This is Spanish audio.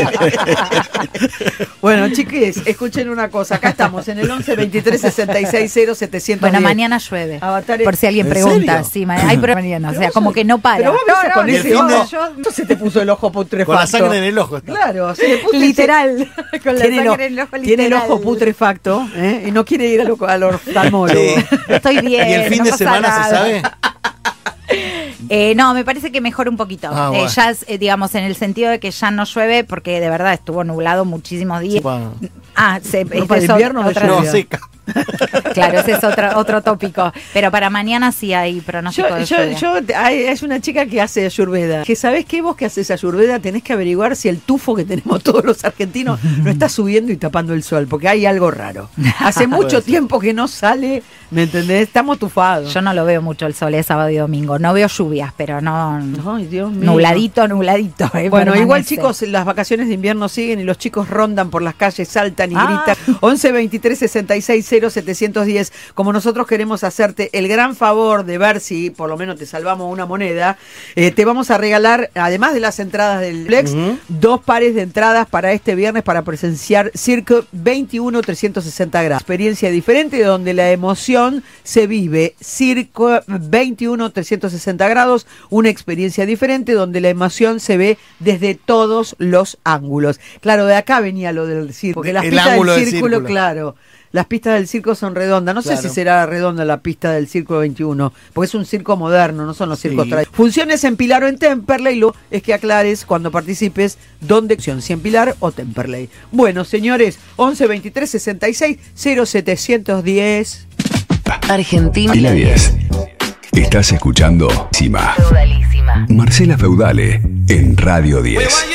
Bueno, chiquis, escuchen una cosa. Acá estamos en el 11 23 66 0 710. Bueno, mañana llueve. Avatares. Por si alguien ¿En pregunta. serio? Sí, hay prueba mañana. O sea, como que no para. Pero vos ves con ¿y el ese fin de- ojo. ¿No se te puso el ojo putrefacto? Con la sangre en el ojo está. Claro, se le puso Literal. Con la Tiene, sangre en el ojo, tiene el literal. ojo putrefacto, ¿eh? Y no quiere ir al oftalmólogo. Estoy bien. ¿Y el fin no de pasa semana nada. se sabe? No, me parece que mejora un poquito. Bueno. Ya, digamos, en el sentido de que ya no llueve, porque de verdad estuvo nublado muchísimos días. Bueno. ¿Ropa de invierno o de No, lluvia? seca. Claro, ese es otro tópico. Pero para mañana sí hay pronóstico de lluvia. Es una chica que hace ayurveda. Que ¿sabés qué? Vos que haces ayurveda tenés que averiguar si el tufo que tenemos todos los argentinos no está subiendo y tapando el sol, porque hay algo raro. Hace mucho tiempo que no sale, ¿me entendés? Estamos tufados. Yo no lo veo mucho el sol, es sábado y domingo. No veo lluvias, pero no. Ay, Dios mío. Nubladito. Bueno, igual permanece. chicos, las vacaciones de invierno siguen y los chicos rondan por las calles, saltan y gritan. 11 23 66 0 710. Como nosotros queremos hacerte el gran favor de ver si por lo menos te salvamos una moneda, te vamos a regalar, además de las entradas del Flex, 2 pares de entradas para este viernes para presenciar Circo 21 360 grados. Experiencia diferente donde la emoción se vive. Circo 21 360 grados, una experiencia diferente donde la emoción se ve desde todos los ángulos. Claro, de acá venía lo del circo, porque las El pistas ángulo del del círculo, círculo. claro. Las pistas del circo son redondas. No sé Claro. si será redonda la pista del circo 21, porque es un circo moderno, no son los circos Sí. tradicionales. Funciones en Pilar o en Temperley, lo es que aclares cuando participes dónde acción, si en Pilar o Temperley. Bueno, señores, 11 23 66 0 710. Argentina Y la 10. Estás escuchando Cima. Feudalísima. Marcela Feudale en Radio 10.